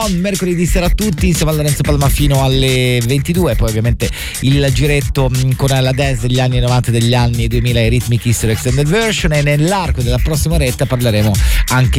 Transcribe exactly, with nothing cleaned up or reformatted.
Mercoledì sera a tutti insieme a Lorenzo Palma fino alle ventidue, poi ovviamente il giretto con la dance degli anni novanta e degli anni duemila e Rhythmic History Extended Version, e nell'arco della prossima oretta parleremo anche